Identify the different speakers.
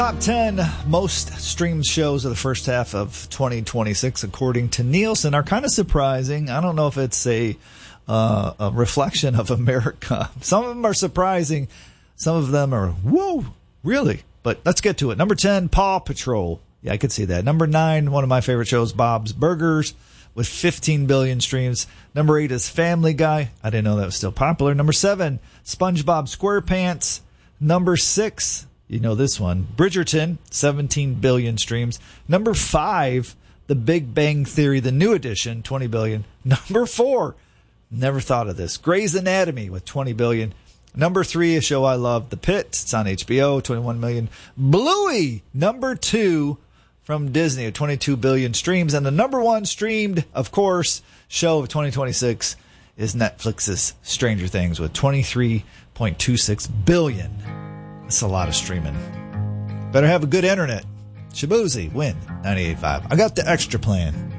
Speaker 1: Top 10 most streamed shows of the first half of 2026, according to Nielsen, are kind of surprising. I don't know if it's a reflection of America. Some of them are surprising. Some of them are, whoa, really? But let's get to it. Number 10, Paw Patrol. Yeah, I could see that. Number 9, one of my favorite shows, Bob's Burgers, with 15 billion streams. Number 8 is Family Guy. I didn't know that was still popular. Number 7, SpongeBob SquarePants. Number 6, you know this one, Bridgerton, 17 billion streams. Number 5, The Big Bang Theory, the new edition, 20 billion. Number 4, never thought of this, Grey's Anatomy with 20 billion. Number 3, a show I love, The Pit. It's on HBO, 21 million. Bluey, number 2 from Disney, at 22 billion streams. And the number 1 streamed, of course, show of 2026 is Netflix's Stranger Things with 23.26 billion. That's a lot of streaming. Better have a good internet. Shabuzi, Win 98.5. I got the extra plan.